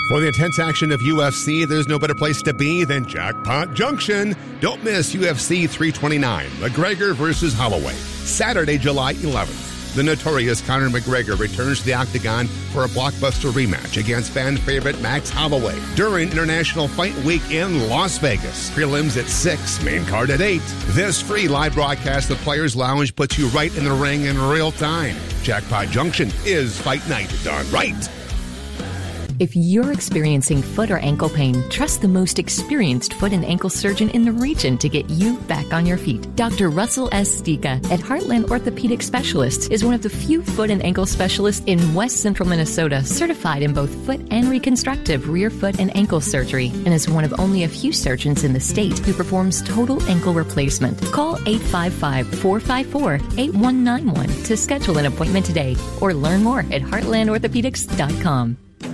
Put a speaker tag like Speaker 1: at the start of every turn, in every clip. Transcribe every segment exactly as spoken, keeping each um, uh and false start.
Speaker 1: For the intense action of U F C, there's no better place to be than Jackpot Junction. Don't miss U F C three twenty-nine, McGregor versus Holloway, Saturday, July eleventh. The notorious Conor McGregor returns to the octagon for a blockbuster rematch against fan favorite Max Holloway during International Fight Week in Las Vegas. Prelims at six, main card at eight. This free live broadcast of Players Lounge puts you right in the ring in real time. Jackpot Junction is fight night done right.
Speaker 2: If you're experiencing foot or ankle pain, trust the most experienced foot and ankle surgeon in the region to get you back on your feet. Doctor Russell S. Stika at Heartland Orthopedic Specialists is one of the few foot and ankle specialists in West Central Minnesota certified in both foot and reconstructive rear foot and ankle surgery, and is one of only a few surgeons in the state who performs total ankle replacement. Call eight five five, four five four, eight one nine one to schedule an appointment today or learn more at heartland orthopedics dot com.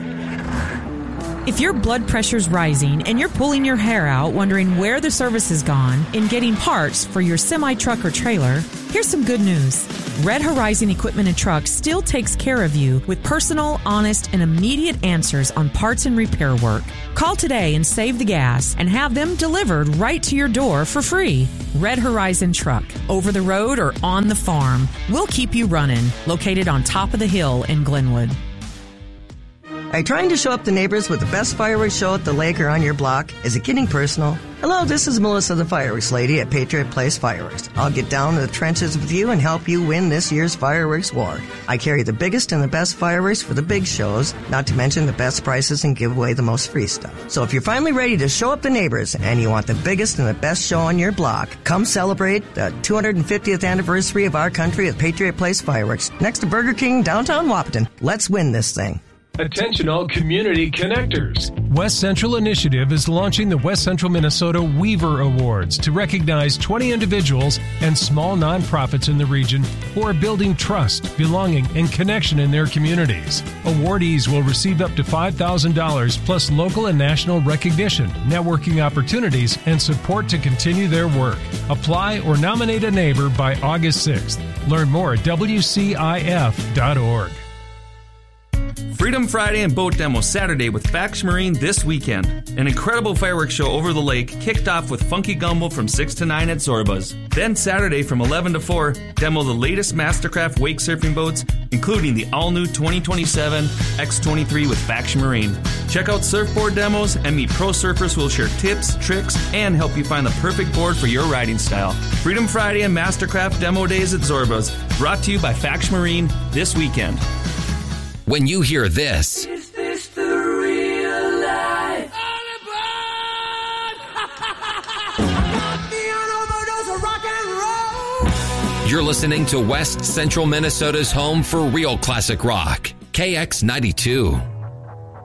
Speaker 3: If your blood pressure's rising and you're pulling your hair out wondering where the service has gone in getting parts for your semi-truck or trailer, here's some good news. Red Horizon Equipment and Trucks still takes care of you with personal, honest, and immediate answers on parts and repair work. Call today and save the gas and have them delivered right to your door for free. Red Horizon Truck, over the road or on the farm. We'll keep you running. Located on top of the hill in Glenwood.
Speaker 4: Are you trying to show up the neighbors with the best fireworks show at the lake or on your block? Is it getting personal? Hello, this is Melissa the Fireworks Lady at Patriot Place Fireworks. I'll get down to the trenches with you and help you win this year's fireworks war. I carry the biggest and the best fireworks for the big shows, not to mention the best prices and give away the most free stuff. So if you're finally ready to show up the neighbors and you want the biggest and the best show on your block, come celebrate the two hundred fiftieth anniversary of our country at Patriot Place Fireworks, next to Burger King, downtown Wahpeton. Let's win this thing.
Speaker 5: Attention all community connectors.
Speaker 6: West Central Initiative is launching the West Central Minnesota Weaver Awards to recognize twenty individuals and small nonprofits in the region who are building trust, belonging, and connection in their communities. Awardees will receive up to five thousand dollars plus local and national recognition, networking opportunities, and support to continue their work. Apply or nominate a neighbor by August sixth. Learn more at W C I F dot org.
Speaker 7: Freedom Friday and Boat Demo Saturday with Fax Marine this weekend. An incredible fireworks show over the lake kicked off with Funky Gumbo from six to nine at Zorba's. Then Saturday from eleven to four, demo the latest Mastercraft wake surfing boats, including the all-new twenty twenty-seven X twenty-three with Fax Marine. Check out surfboard demos and meet pro surfers who will share tips, tricks, and help you find the perfect board for your riding style. Freedom Friday and Mastercraft Demo Days at Zorba's, brought to you by Fax Marine this weekend.
Speaker 8: When you hear this,
Speaker 9: Is this the real life?
Speaker 8: You're listening to West Central Minnesota's home for real classic rock, K X ninety-two.